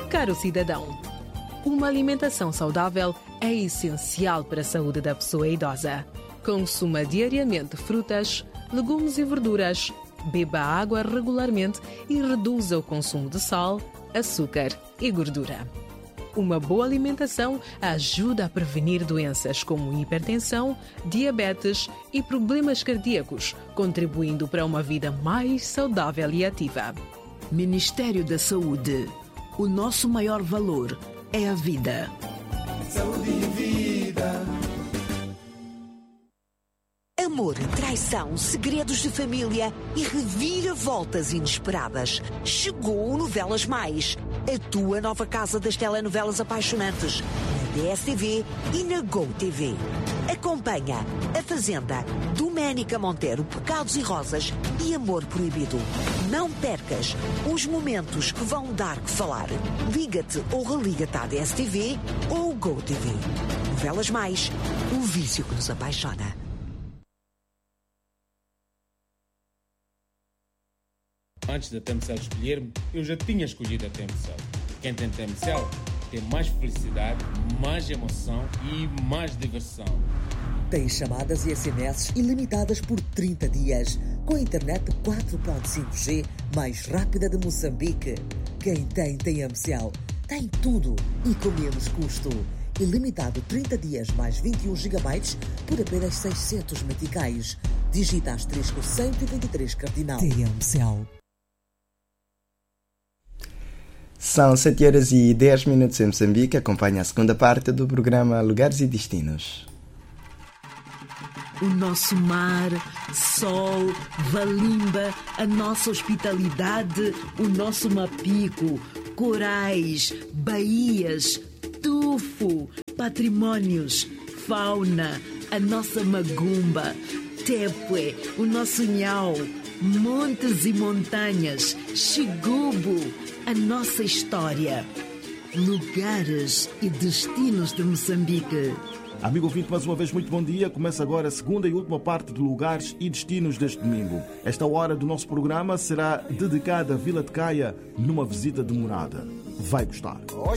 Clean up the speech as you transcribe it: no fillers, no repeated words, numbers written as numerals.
Caro cidadão, uma alimentação saudável é essencial para a saúde da pessoa idosa. Consuma diariamente frutas, legumes e verduras, beba água regularmente e reduza o consumo de sal, açúcar e gordura. Uma boa alimentação ajuda a prevenir doenças como hipertensão, diabetes e problemas cardíacos, contribuindo para uma vida mais saudável e ativa. Ministério da Saúde. O nosso maior valor é a vida. Saúde e vida. Amor, traição, segredos de família e reviravoltas inesperadas. Chegou o Novelas Mais, a tua nova casa das telenovelas apaixonantes, na DSTV e na GoTV. Acompanha A Fazenda, Doménica Monteiro, Pecados e Rosas e Amor Proibido. Não percas os momentos que vão dar que falar. Liga-te ou religa-te à DSTV ou GoTV. Novelas Mais, o vício que nos apaixona. Antes da TMCL escolher-me, eu já tinha escolhido a TMCL. Quem tem TMCL tem mais felicidade, mais emoção e mais diversão. Tem chamadas e SMS ilimitadas por 30 dias, com a internet 4.5G mais rápida de Moçambique. Quem tem TMCL tem tudo e com menos custo. Ilimitado 30 dias mais 21 GB por apenas 600 meticais. Digita asterisco 123 cardinal. TMCL. São 7h10 em Moçambique. Acompanha a segunda parte do programa Lugares e Destinos. O nosso mar, sol, valimba, a nossa hospitalidade, o nosso mapico, corais, baías, tufo, patrimónios, fauna, a nossa magumba, tepue, o nosso nhau, montes e montanhas, xigubo, a nossa história, lugares e destinos de Moçambique. Amigo ouvinte, mais uma vez, muito bom dia. Começa agora a segunda e última parte de Lugares e Destinos deste domingo. Esta hora do nosso programa será dedicada à Vila de Caia numa visita demorada. Vai gostar.